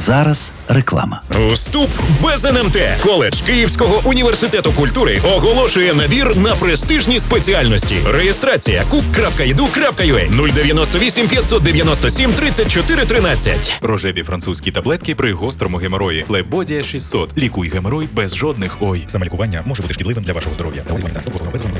зараз реклама. Вступ без НМТ. Коледж Київського університету культури оголошує набір на престижні спеціальності. Реєстрація cook.edu.ua 098 597 34 13. Рожеві французькі таблетки при гострому геморої. Флебодія 600. Лікуй геморой без жодних ой. Саме лікування може бути шкідливим для вашого здоров'я.